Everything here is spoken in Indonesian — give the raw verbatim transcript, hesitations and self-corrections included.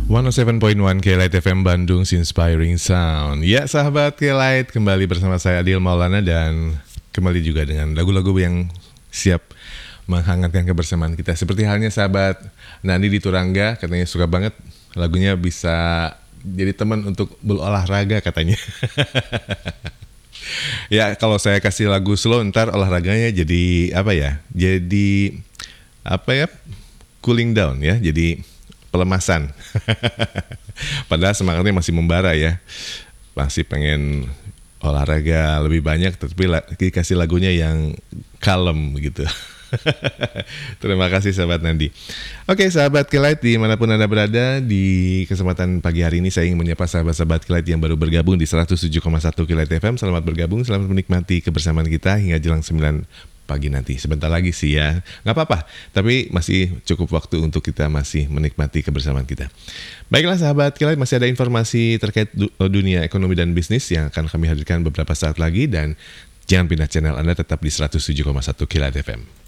seratus tujuh koma satu K L I T F M Bandung, Inspiring Sound. Ya sahabat K L I T, kembali bersama saya Adil Maulana dan kembali juga dengan lagu-lagu yang siap menghangatkan kebersamaan kita. Seperti halnya sahabat Nandi di Turangga, katanya suka banget lagunya, bisa jadi teman untuk berolahraga katanya. Ya kalau saya kasih lagu slow ntar olahraganya jadi apa ya? Jadi apa ya? Cooling down ya, jadi pelemasan. Padahal semangatnya masih membara ya, masih pengen olahraga lebih banyak, tapi dikasih lagunya yang kalem gitu. Terima kasih sahabat Nandi. Oke sahabat K L I T dimanapun Anda berada, di kesempatan pagi hari ini saya ingin menyapa sahabat-sahabat K L I T yang baru bergabung di seratus tujuh koma satu K L I T F M. Selamat bergabung, selamat menikmati kebersamaan kita hingga jelang sembilan pagi nanti. Sebentar lagi sih ya, nggak apa-apa, tapi masih cukup waktu untuk kita masih menikmati kebersamaan kita. Baiklah sahabat K L I T, masih ada informasi terkait dunia ekonomi dan bisnis yang akan kami hadirkan beberapa saat lagi, dan jangan pindah channel, Anda tetap di seratus tujuh koma satu K L I T F M.